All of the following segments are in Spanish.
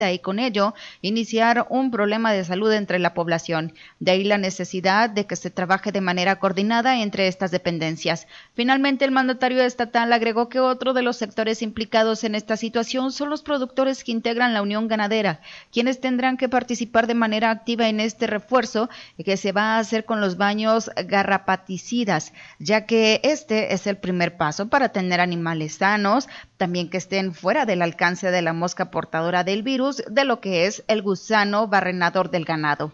y con ello iniciar un problema de salud entre la población. De ahí la necesidad de que se trabaje de manera coordinada entre estas dependencias. Finalmente, el mandatario estatal agregó que otro de los sectores implicados en esta situación son los productores que integran la Unión Ganadera, quienes tendrán que participar de manera activa en este refuerzo que se va a hacer con los baños garrapaticidas, ya que este es el primer paso para tener animales sanos, también que estén fuera del alcance de la mosca portadora del virus, de lo que es el gusano barrenador del ganado.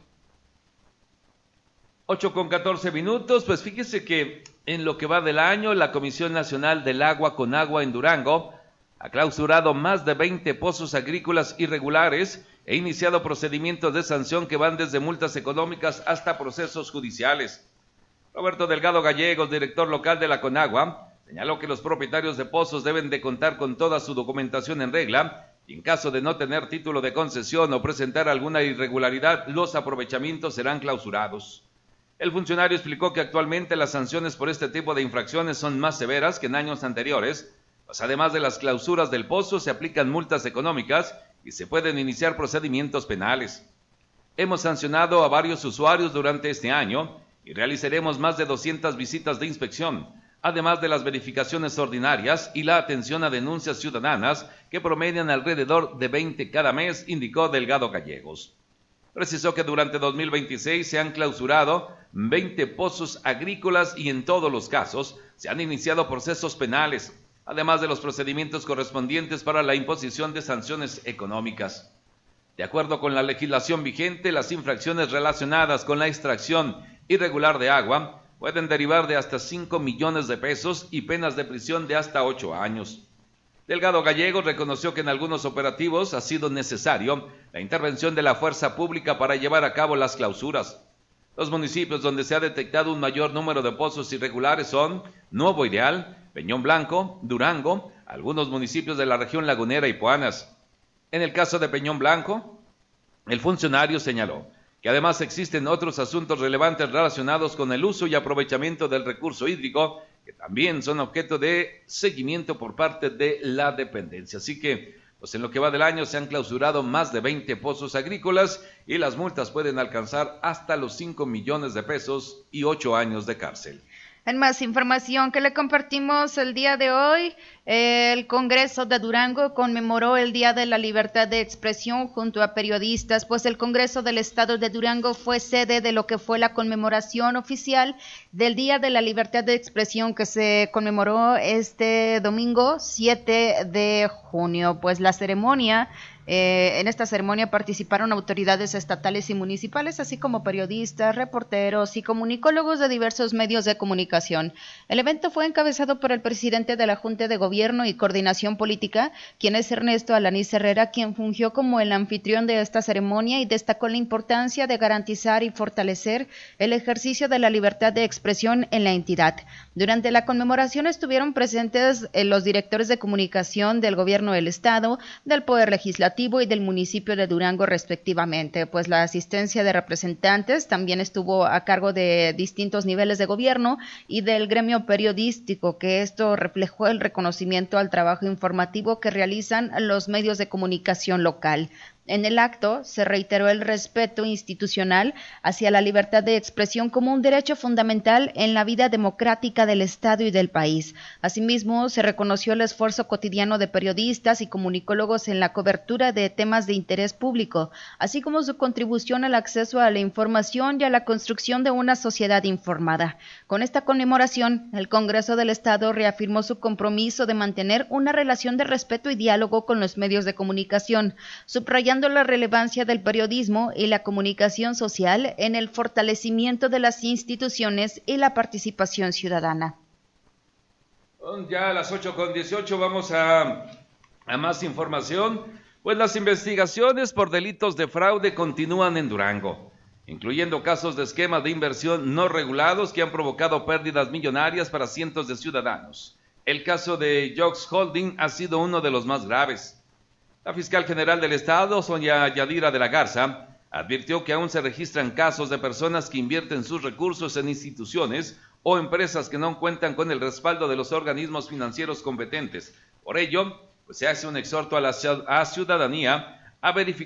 8:14, pues fíjese que en lo que va del año, la Comisión Nacional del Agua con Agua en Durango ha clausurado más de 20 pozos agrícolas irregulares e iniciado procedimientos de sanción que van desde multas económicas hasta procesos judiciales. Roberto Delgado Gallegos, director local de la Conagua, señaló que los propietarios de pozos deben de contar con toda su documentación en regla y en caso de no tener título de concesión o presentar alguna irregularidad, los aprovechamientos serán clausurados. El funcionario explicó que actualmente las sanciones por este tipo de infracciones son más severas que en años anteriores, pues además de las clausuras del pozo se aplican multas económicas y se pueden iniciar procedimientos penales. Hemos sancionado a varios usuarios durante este año y realizaremos más de 200 visitas de inspección, además de las verificaciones ordinarias y la atención a denuncias ciudadanas que promedian alrededor de 20 cada mes, indicó Delgado Gallegos. Precisó que durante 2026 se han clausurado 20 pozos agrícolas y en todos los casos se han iniciado procesos penales, además de los procedimientos correspondientes para la imposición de sanciones económicas. De acuerdo con la legislación vigente, las infracciones relacionadas con la extracción irregular de agua pueden derivar de hasta 5 millones de pesos y penas de prisión de hasta 8 años. Delgado Gallegos reconoció que en algunos operativos ha sido necesario la intervención de la fuerza pública para llevar a cabo las clausuras. Los municipios donde se ha detectado un mayor número de pozos irregulares son Nuevo Ideal, Peñón Blanco, Durango, algunos municipios de la región lagunera y Puanas. En el caso de Peñón Blanco, el funcionario señaló que además existen otros asuntos relevantes relacionados con el uso y aprovechamiento del recurso hídrico que también son objeto de seguimiento por parte de la dependencia. Así que, pues en lo que va del año se han clausurado más de 20 pozos agrícolas y las multas pueden alcanzar hasta los 5 millones de pesos y 8 años de cárcel. En más información que le compartimos el día de hoy, el Congreso de Durango conmemoró el Día de la Libertad de Expresión junto a periodistas, pues el Congreso del Estado de Durango fue sede de lo que fue la conmemoración oficial del Día de la Libertad de Expresión que se conmemoró este domingo 7 de junio. Pues la ceremonia... en esta ceremonia participaron autoridades estatales y municipales, así como periodistas, reporteros y comunicólogos de diversos medios de comunicación. El evento fue encabezado por el presidente de la Junta de Gobierno y Coordinación Política, quien es Ernesto Alanís Herrera, quien fungió como el anfitrión de esta ceremonia y destacó la importancia de garantizar y fortalecer el ejercicio de la libertad de expresión en la entidad. Durante la conmemoración estuvieron presentes los directores de comunicación del Gobierno del Estado, del Poder Legislativo y del municipio de Durango respectivamente, pues la asistencia de representantes también estuvo a cargo de distintos niveles de gobierno y del gremio periodístico, que esto reflejó el reconocimiento al trabajo informativo que realizan los medios de comunicación local. En el acto se reiteró el respeto institucional hacia la libertad de expresión como un derecho fundamental en la vida democrática del Estado y del país. Asimismo, se reconoció el esfuerzo cotidiano de periodistas y comunicólogos en la cobertura de temas de interés público, así como su contribución al acceso a la información y a la construcción de una sociedad informada. Con esta conmemoración, el Congreso del Estado reafirmó su compromiso de mantener una relación de respeto y diálogo con los medios de comunicación, subrayando la relevancia del periodismo y la comunicación social en el fortalecimiento de las instituciones y la participación ciudadana. Ya a las 8:18 vamos a más información. Pues las investigaciones por delitos de fraude continúan en Durango, incluyendo casos de esquemas de inversión no regulados que han provocado pérdidas millonarias para cientos de ciudadanos. El caso de Jox Holding ha sido uno de los más graves. La fiscal general del Estado, Sonia Yadira de la Garza, advirtió que aún se registran casos de personas que invierten sus recursos en instituciones o empresas que no cuentan con el respaldo de los organismos financieros competentes. Por ello, pues se hace un exhorto a la ciudadanía a verificar